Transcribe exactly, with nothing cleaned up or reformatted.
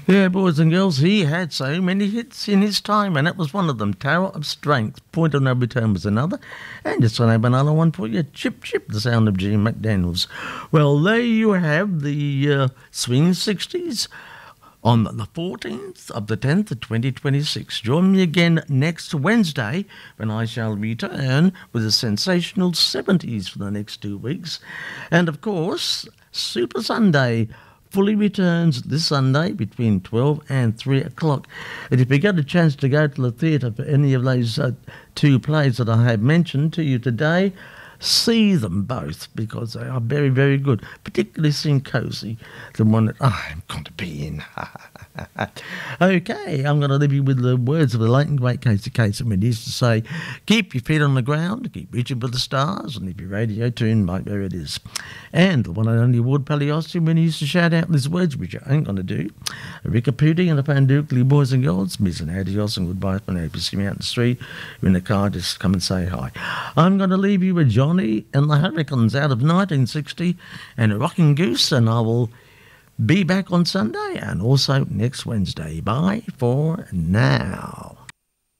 Yeah, boys and girls, he had so many hits in his time, and that was one of them. Tower of Strength, Point of No Return was another, and just want to have another one for you. Chip Chip, the sound of Gene McDaniels. Well, there you have the uh, Swing sixties on the fourteenth of the tenth of twenty twenty-six. Join me again next Wednesday when I shall return with the sensational seventies for the next two weeks. And, of course, Super Sunday fully returns this Sunday between twelve and three o'clock. And if you get a chance to go to the theatre for any of those uh, two plays that I have mentioned to you today, see them both because they are very, very good, particularly Syncosi, the one that I'm going to be in. Okay, I'm going to leave you with the words of the late and great Casey Kasem. It used to say, keep your feet on the ground, keep reaching for the stars, and if your radio tune right where it is. And the one and only Ward Paliossi, when he used to shout out these words, which I ain't going to do, Rika Pooty and the Pandukli boys and girls, miss and adios and goodbye for now. If you see me out in the street, you're in the car, just come and say hi. I'm going to leave you with Johnny and the Hurricanes out of nineteen sixty and a Rocking Goose, and I will be back on Sunday and also next Wednesday. Bye for now.